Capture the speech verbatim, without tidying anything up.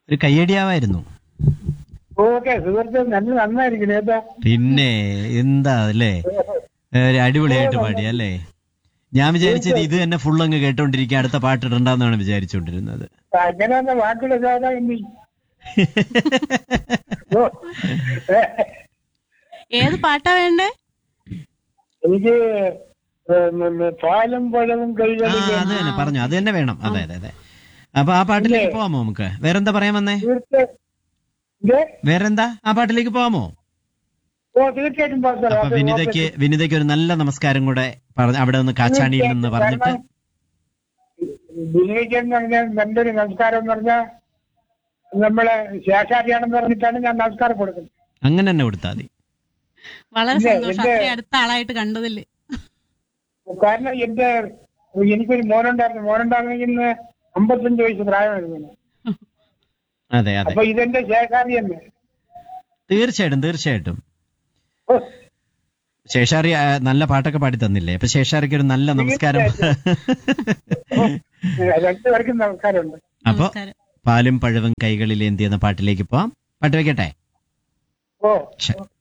ഒരു കയ്യടിയാവായിരുന്നു. ഓക്കെ സുഹൃത്തെ, നല്ല നന്നായിരിക്കും ഏതാ. പിന്നെ എന്താ അല്ലേ, ഒരു അടിപൊളിയായിട്ട് പാടി അല്ലേ. ഞാൻ വിചാരിച്ചത് ഇത് തന്നെ ഫുൾ അങ്ങ് കേട്ടോണ്ടിരിക്കുക, അടുത്ത പാട്ട് ഇടണ്ടെന്നാണ് വിചാരിച്ചോണ്ടിരുന്നത്. അങ്ങനെ വാക്കുകൾ സാധാ ഇനി. ഓ, ഏ, ഏത് പാട്ടാ വേണ്ടേ? എനിക്ക് പാലും പഴവും ആ കൈകളിൽ അത് തന്നെ പറഞ്ഞു, അത് തന്നെ വേണം. അതെ അതെ അതെ. അപ്പൊ ആ പാട്ടിലേക്ക് പോവാമോ നമുക്ക്? വേറെന്താ പറയാൻ വന്നേ? തീർച്ച ഇത് വേറെന്താ, ആ പാട്ടിലേക്ക് പോവാമോ? ഓ തീർച്ചയായിട്ടും പാസ്സാ. അപ്പൊ വിനിതയ്ക്ക് വിനിതയ്ക്ക് ഒരു നല്ല നമസ്കാരം കൂടെ പറഞ്ഞ് അവിടെ നിന്ന് കാച്ചാണിയിൽ നിന്ന് പറഞ്ഞിട്ട്. വിനിയോഗിക്കാൻ പറഞ്ഞാൽ എൻ്റെ ഒരു നമസ്കാരം എന്ന് പറഞ്ഞാൽ നമ്മളെ ശേഷാരിയാണെന്ന് പറഞ്ഞിട്ടാണ് ഞാൻ നമസ്കാരം കൊടുക്കുന്നത്. അങ്ങനെ തന്നെ കൊടുത്താൽ മതി. വളരെ ഇല്ല, സന്തോഷം, എന്റെ- അത്രയും അടുത്ത ആളായിട്ട് കണ്ടതില്. കാരണം എന്റെ എനിക്കൊരു മോനുണ്ടായിരുന്നു. മോനുണ്ടായിരുന്നെങ്കിൽ ഇന്ന് അമ്പത്തഞ്ച് വയസ്സ് പ്രായമായിരുന്നു. അതെ അതെ, അപ്പൊ ഇതെന്റെ ശേഷാരി തന്നെ. തീർച്ചയായിട്ടും തീർച്ചയായിട്ടും. ഓ, ശേഷാറി ആ, നല്ല പാട്ടൊക്കെ പാടി തന്നില്ലേ, അപ്പൊ ശേഷാറിക്ക് ഒരു നല്ല നമസ്കാരം. ഓ, രണ്ടുപേർക്കും നമസ്കാരമുണ്ട്. അപ്പൊ നമസ്കാരം. പാലും പഴവും കൈകളിലേന്തി എന്ന പാട്ടിലേക്ക് പോവാം. പാട്ട് വെക്കട്ടെ? ഓ ശരി.